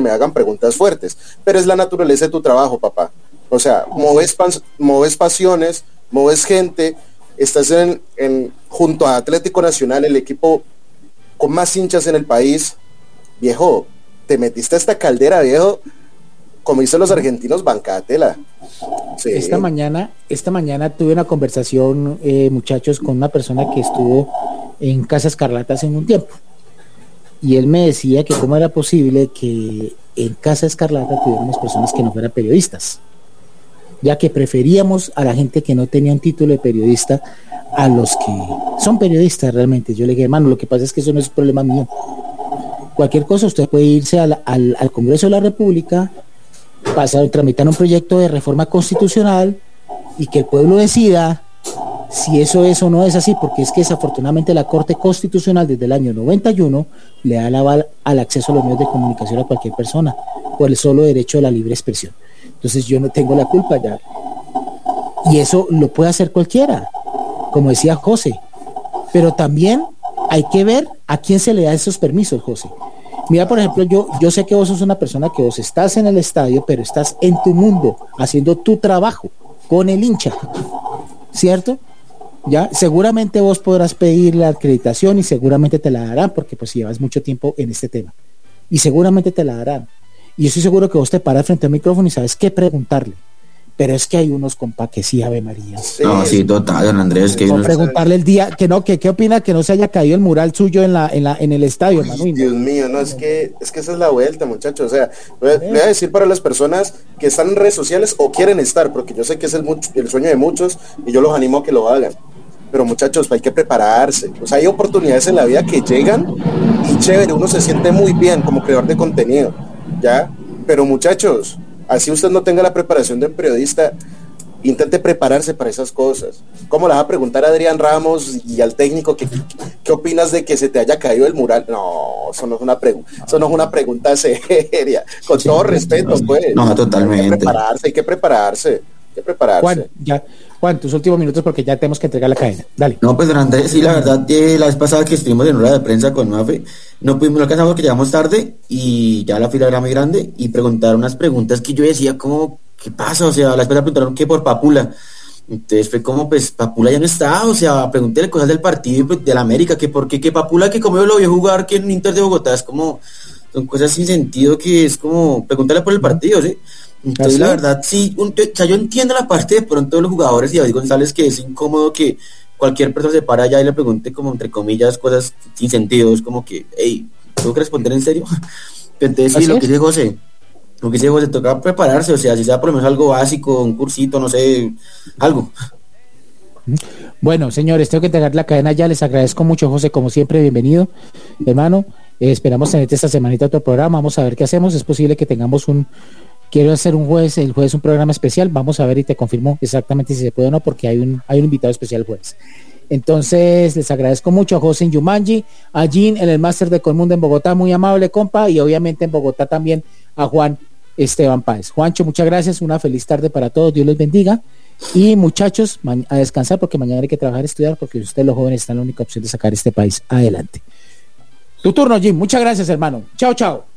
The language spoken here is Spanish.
me hagan preguntas fuertes, pero es la naturaleza de tu trabajo, papá. O sea, moves pasiones, moves gente, estás junto a Atlético Nacional, el equipo con más hinchas en el país, viejo, te metiste a esta caldera, viejo, como dicen los argentinos, bancátela. Sí. Esta mañana tuve una conversación, muchachos, con una persona que estuvo en Casa Escarlata hace un tiempo, y él me decía que cómo era posible que en Casa Escarlata tuviéramos personas que no fueran periodistas, ya que preferíamos a la gente que no tenía un título de periodista a los que son periodistas realmente. Yo le dije, hermano, lo que pasa es que eso no es problema mío. Cualquier cosa, usted puede irse al Congreso de la República, tramitar un proyecto de reforma constitucional y que el pueblo decida si eso es o no es así, porque es que desafortunadamente la Corte Constitucional desde el año 91 le da el aval al acceso a los medios de comunicación a cualquier persona por el solo derecho a la libre expresión. Entonces yo no tengo la culpa ya. Y eso lo puede hacer cualquiera, como decía José. Pero también hay que ver a quién se le da esos permisos, José. Mira, por ejemplo, yo sé que vos sos una persona que vos estás en el estadio, pero estás en tu mundo, haciendo tu trabajo con el hincha, ¿cierto? Ya, seguramente vos podrás pedir la acreditación y seguramente te la darán, porque pues llevas mucho tiempo en este tema. Y seguramente te la darán. Y yo estoy seguro que vos te paras frente al micrófono y sabes qué preguntarle. Pero es que hay unos, compa, que sí, Ave María. No, sí, total, don Andrés. Que preguntarle el día, que no, que qué opina que no se haya caído el mural suyo en el estadio, hermano. Dios mío, no, es que esa es la vuelta, muchachos. O sea, le voy a decir para las personas que están en redes sociales o quieren estar, porque yo sé que es el sueño de muchos y yo los animo a que lo hagan. Pero muchachos, hay que prepararse. O sea, hay oportunidades en la vida que llegan y chévere, uno se siente muy bien como creador de contenido, ¿ya? Pero muchachos, así usted no tenga la preparación de periodista, intente prepararse para esas cosas. ¿Cómo le vas a preguntar a Adrián Ramos y al técnico qué opinas de que se te haya caído el mural? No, eso no es una pregunta seria. Con todo respeto, pues. No, totalmente. Hay que prepararse. Juan, tus últimos minutos porque ya tenemos que entregar la cadena. Dale. No, pues don Andrés, sí, la verdad, la vez pasada que estuvimos en hora de prensa con Mafe, no alcanzamos porque llegamos tarde y ya la fila era muy grande y preguntaron unas preguntas que yo decía como, ¿qué pasa? O sea, la vez pasada preguntaron que por Papula. Entonces fue como, pues, Papula ya no está, o sea, pregúntele cosas del partido pues, de la América, que por qué, que Papula, que como yo lo vi jugar, que en Inter de Bogotá, es como, son cosas sin sentido que es como, pregúntale por el partido, ¿sí? Entonces, ¿así? La verdad, sí, o sea, yo entiendo la parte de pronto de los jugadores y David González que es incómodo que cualquier persona se para allá y le pregunte como, entre comillas, cosas sin sentido, es como que, hey, ¿tengo que responder en serio? Entonces, sí, lo que dice José, toca prepararse, o sea, si sea por lo menos algo básico, un cursito, no sé, algo. Bueno, señores, tengo que entregar la cadena ya, les agradezco mucho, José, como siempre, bienvenido, hermano, esperamos tenerte esta semanita otro programa, vamos a ver qué hacemos, es posible que tengamos quiero hacer el jueves un programa especial, vamos a ver y te confirmo exactamente si se puede o no, porque hay un invitado especial el jueves. Entonces, les agradezco mucho a José en Yumanji, a Jean en el Máster de Colmundo en Bogotá, muy amable, compa, y obviamente en Bogotá también a Juan Esteban Páez. Juancho, muchas gracias, una feliz tarde para todos, Dios les bendiga, y muchachos, a descansar, porque mañana hay que trabajar y estudiar, porque ustedes los jóvenes están en la única opción de sacar este país adelante. Tu turno, Jim, muchas gracias, hermano. Chao, chao.